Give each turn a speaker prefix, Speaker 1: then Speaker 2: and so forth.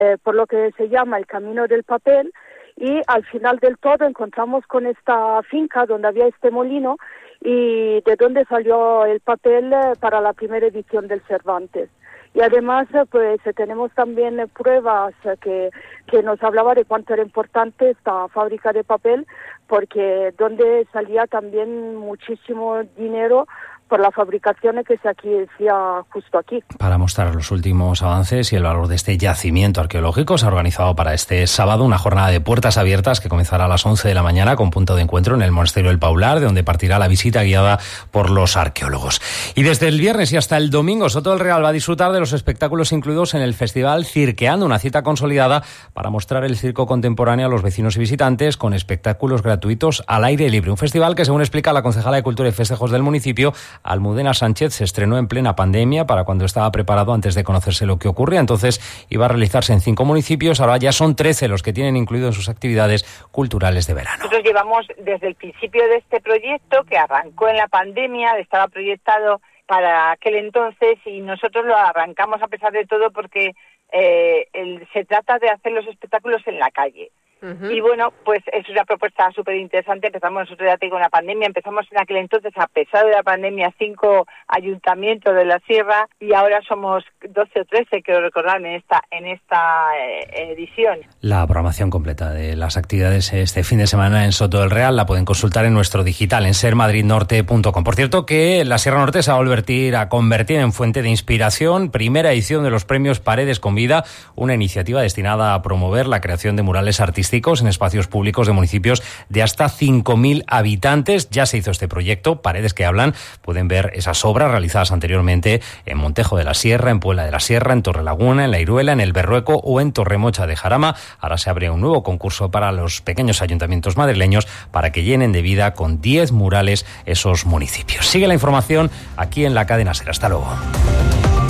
Speaker 1: por lo que se llama el Camino del Papel, y al final del todo encontramos con esta finca donde había este molino y de donde salió el papel para la primera edición del Cervantes. Y además pues tenemos también pruebas que nos hablaba de cuánto era importante esta fábrica de papel, porque donde salía también muchísimo dinero por la fabricación que se hacía justo aquí.
Speaker 2: Para mostrar los últimos avances y el valor de este yacimiento arqueológico, se ha organizado para este sábado una jornada de puertas abiertas que comenzará a las 11 de la mañana con punto de encuentro en el Monasterio del Paular, de donde partirá la visita guiada por los arqueólogos. Y desde el viernes y hasta el domingo, Soto del Real va a disfrutar de los espectáculos incluidos en el Festival Cirqueando, una cita consolidada para mostrar el circo contemporáneo a los vecinos y visitantes con espectáculos gratuitos al aire libre. Un festival que, según explica la concejala de Cultura y Festejos del municipio, Almudena Sánchez, se estrenó en plena pandemia para cuando estaba preparado antes de conocerse lo que ocurría. Entonces iba a realizarse en 5 municipios, ahora ya son 13 los que tienen incluido en sus actividades culturales de verano.
Speaker 3: Nosotros llevamos desde el principio de este proyecto, que arrancó en la pandemia, estaba proyectado para aquel entonces y nosotros lo arrancamos a pesar de todo porque se trata de hacer los espectáculos en la calle. Uh-huh. Y bueno, pues es una propuesta súper interesante. Empezamos nosotros, ya te digo, en la pandemia. Empezamos en aquel entonces, a pesar de la pandemia, 5 ayuntamientos de la sierra y ahora somos 12 o 13, quiero recordar, en esta edición.
Speaker 2: La programación completa de las actividades este fin de semana en Soto del Real la pueden consultar en nuestro digital, en sermadridnorte.com. Por cierto, que la Sierra Norte se va a convertir en fuente de inspiración. Primera edición de los premios Paredes con Vida, una iniciativa destinada a promover la creación de murales artísticos en espacios públicos de municipios de hasta 5.000 habitantes. Ya se hizo este proyecto, Paredes que Hablan. Pueden ver esas obras realizadas anteriormente en Montejo de la Sierra, en Puebla de la Sierra, en Torrelaguna, en La Iruela, en El Berrueco o en Torremocha de Jarama. Ahora se abre un nuevo concurso para los pequeños ayuntamientos madrileños para que llenen de vida con 10 murales esos municipios. Sigue la información aquí en la cadena SER. Hasta luego.